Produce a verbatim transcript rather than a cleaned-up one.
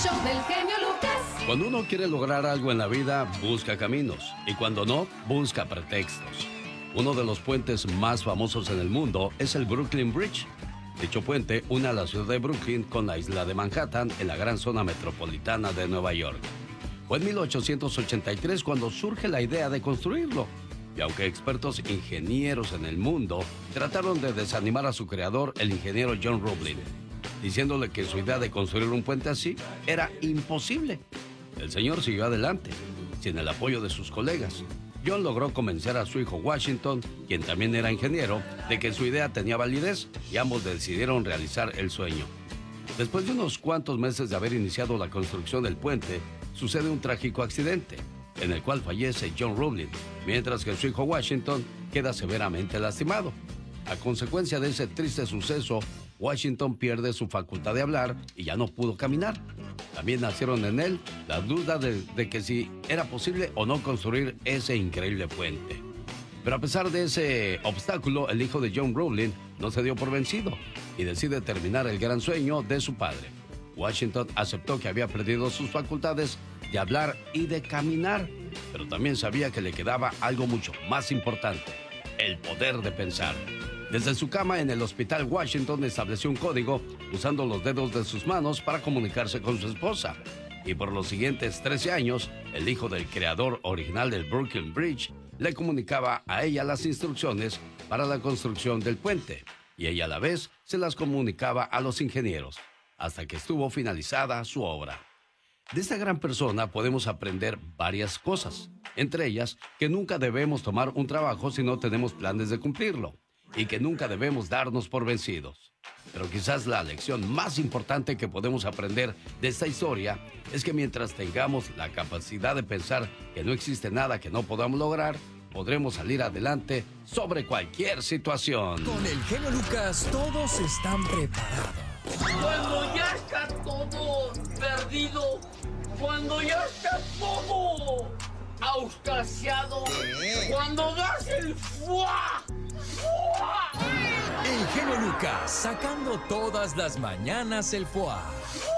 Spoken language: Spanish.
show del genio Lucas. Cuando uno quiere lograr algo en la vida, busca caminos. Y cuando no, busca pretextos. Uno de los puentes más famosos en el mundo es el Brooklyn Bridge. Dicho puente une a la ciudad de Brooklyn con la isla de Manhattan en la gran zona metropolitana de Nueva York. Fue en mil ochocientos ochenta y tres cuando surge la idea de construirlo. Y aunque expertos ingenieros en el mundo trataron de desanimar a su creador, el ingeniero John Roebling, diciéndole que su idea de construir un puente así era imposible, el señor siguió adelante, sin el apoyo de sus colegas. John logró convencer a su hijo Washington, quien también era ingeniero, de que su idea tenía validez y ambos decidieron realizar el sueño. Después de unos cuantos meses de haber iniciado la construcción del puente, sucede un trágico accidente, en el cual fallece John Roebling, mientras que su hijo Washington queda severamente lastimado. A consecuencia de ese triste suceso, Washington pierde su facultad de hablar y ya no pudo caminar. También nacieron en él la duda de, de que si era posible o no construir ese increíble puente. Pero a pesar de ese obstáculo, el hijo de John Roebling no se dio por vencido y decide terminar el gran sueño de su padre. Washington aceptó que había perdido sus facultades de hablar y de caminar, pero también sabía que le quedaba algo mucho más importante: el poder de pensar. Desde su cama en el hospital, Washington estableció un código usando los dedos de sus manos para comunicarse con su esposa. Y por los siguientes trece años, el hijo del creador original del Brooklyn Bridge le comunicaba a ella las instrucciones para la construcción del puente, y ella a la vez se las comunicaba a los ingenieros, hasta que estuvo finalizada su obra. De esta gran persona podemos aprender varias cosas, entre ellas que nunca debemos tomar un trabajo si no tenemos planes de cumplirlo, y que nunca debemos darnos por vencidos. Pero quizás la lección más importante que podemos aprender de esta historia es que mientras tengamos la capacidad de pensar que no existe nada que no podamos lograr, podremos salir adelante sobre cualquier situación. Con el genio Lucas todos están preparados. Cuando ya está todo perdido, cuando ya está todo auscasiado, cuando das el fuá, fuá. El genio Lucas sacando todas las mañanas el fuá.